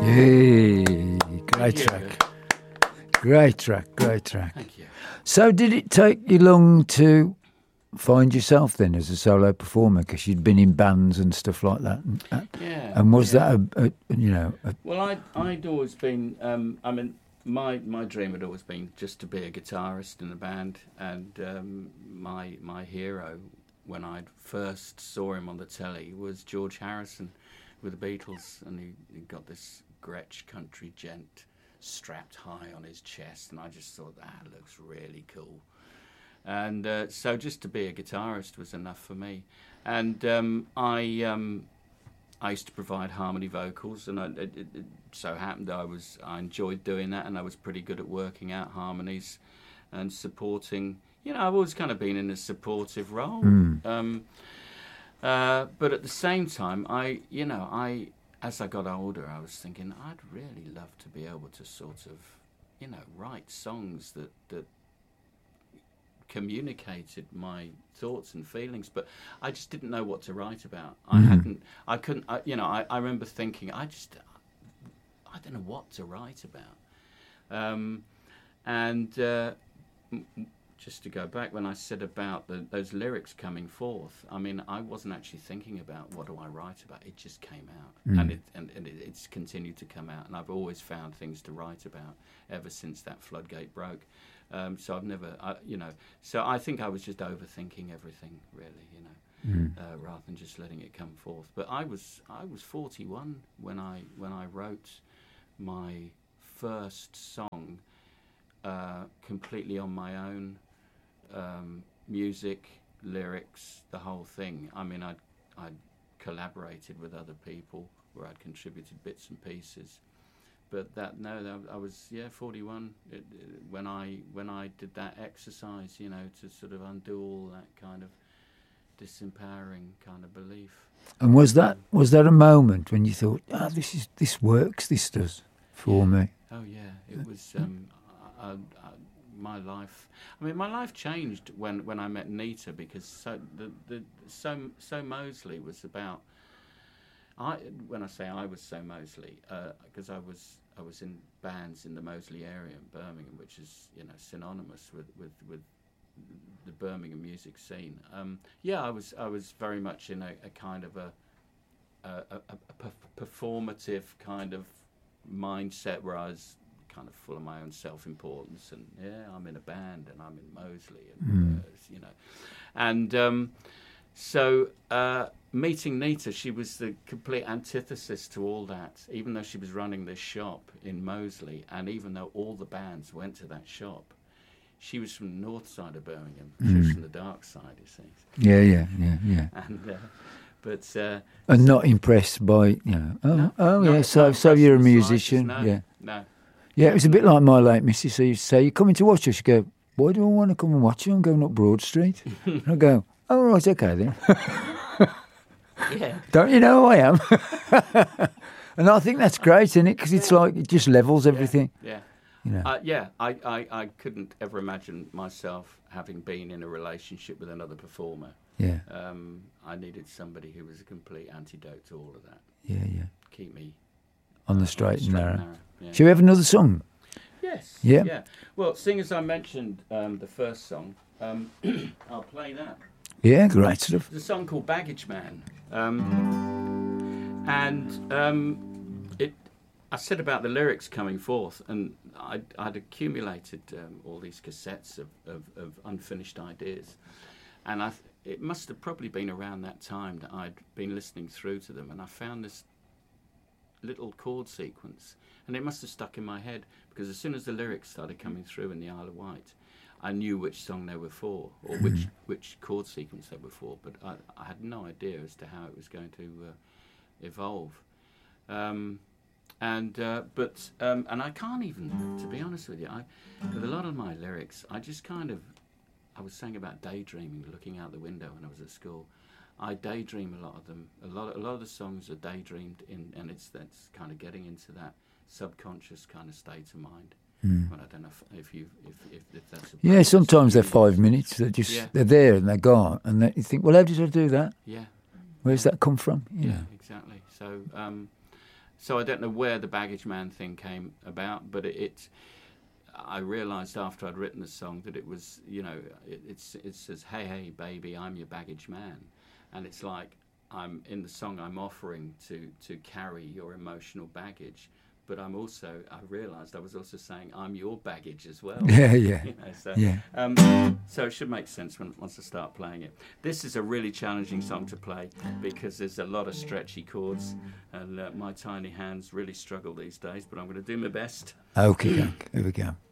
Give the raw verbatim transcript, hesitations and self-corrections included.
Hey, great track. Great track, great track. Thank you. So did it take you long to find yourself then as a solo performer? Because you'd been in bands and stuff like that. And, uh, Yeah. and was yeah. that, a, a, you know... A, Well, I'd, I'd always been, um, I mean, my my dream had always been just to be a guitarist in a band. And um, my my hero, when I first saw him on the telly, was George Harrison with the Beatles. And he, he got this Gretsch country gent strapped high on his chest. And I just thought, that looks really cool. And uh, so just to be a guitarist was enough for me. And um, I... Um, I used to provide harmony vocals, and I, it, it, it so happened I was I enjoyed doing that, and I was pretty good at working out harmonies and supporting. You know, I've always kind of been in a supportive role, Mm. um, uh, but at the same time, I, you know, I as I got older, I was thinking I'd really love to be able to sort of, you know, write songs that that communicated my thoughts and feelings, but I just didn't know what to write about. I Mhm. hadn't, I couldn't, I, you know, I, I remember thinking, I just, I don't know what to write about. Um, and uh, m- m- just to go back, when I said about the, those lyrics coming forth, I mean, I wasn't actually thinking about what do I write about. It just came out, Mm. and it and, and it, it's continued to come out. And I've always found things to write about ever since that floodgate broke. Um, so I've never, I, you know, so I think I was just overthinking everything, really, you know, Mm. uh, rather than just letting it come forth. But I was, I was forty-one when I when I wrote my first song, uh, completely on my own, um, music, lyrics, the whole thing. I mean, I'd, I'd collaborated with other people where I'd contributed bits and pieces. But that no, that, I was yeah forty-one it, it, when I when I did that exercise, you know, to sort of undo all that kind of disempowering kind of belief. And was that was that a moment when you thought, ah, oh, this is this works, this does for yeah. me? Oh yeah, it was um, I, I, I, my life. I mean, my life changed when, when I met Nita, because so the the so so Mosley was about. I, when I say I was so Mosley, because uh, I was I was in bands in the Mosley area in Birmingham, which is, you know, synonymous with, with, with the Birmingham music scene. Um, yeah, I was I was very much in a, a kind of a a, a, a performative kind of mindset where I was kind of full of my own self-importance, and yeah, I'm in a band and I'm in Mosley, and Mm. uh, you know, and um, so. Uh, Meeting Nita, she was the complete antithesis to all that, even though she was running this shop in Mosley, and even though all the bands went to that shop, she was from the north side of Birmingham. She Mm. was from the dark side, you see. Yeah, yeah, yeah, yeah. And, uh, but, uh, And not impressed by, you know, oh, no, oh not- yeah, so not so you're a impressed in the musician, slightest, yeah. No, no. Yeah, it was a bit like my late missus. So you say, you're coming to watch us? You go, why do I want to come and watch you? I'm going up Broad Street. And I go, oh, right, okay then. Yeah. Don't you know who I am? And I think that's great, isn't it? Because it's like, it just levels everything. Yeah. You know. Uh, yeah, I, I, I couldn't ever imagine myself having been in a relationship with another performer. Yeah, Um, I needed somebody who was a complete antidote to all of that. yeah, yeah. Keep me On the straight and straight narrow. and narrow. Yeah. Shall we have another song? Yes. Yeah. Yeah. Well, seeing as I mentioned um, the first song, um, I'll play that. Yeah, great stuff. There's a song called Baggage Man, um, and um, it. I said about the lyrics coming forth, and I'd, I'd accumulated um, all these cassettes of, of, of unfinished ideas, and I. Th- it must have probably been around that time that I'd been listening through to them, and I found this little chord sequence, and it must have stuck in my head, because as soon as the lyrics started coming through in the Isle of Wight, I knew which song they were for, or which which chord sequence they were for, but I, I had no idea as to how it was going to uh, evolve. Um, and uh, but um, and I can't even, to be honest with you, I, with a lot of my lyrics, I just kind of, I was saying about daydreaming, looking out the window when I was at school. I daydream a lot of them. A lot, a lot of the songs are daydreamed in, and it's that's kind of getting into that subconscious kind of state of mind. Mm. Well, I don't know if, if you if, if, if that's a Yeah, sometimes they're five minutes. They're just Yeah. they're there and they're gone, and then you think, well, how did I do that? Yeah, Where's that come from? You yeah, know. exactly. So, um, so I don't know where the baggage man thing came about, but it, it I realised after I'd written the song that it was, you know, it, it's, it says, hey, hey, baby, I'm your baggage man. And it's like, I'm in the song I'm offering to, to carry your emotional baggage. But I'm also, I realised I was also saying, I'm your baggage as well. Yeah, yeah. You know, so, yeah. Um, so it should make sense when once I start playing it. This is a really challenging song to play because there's a lot of stretchy chords, and uh, my tiny hands really struggle these days, but I'm going to do my best. Okay, here we go.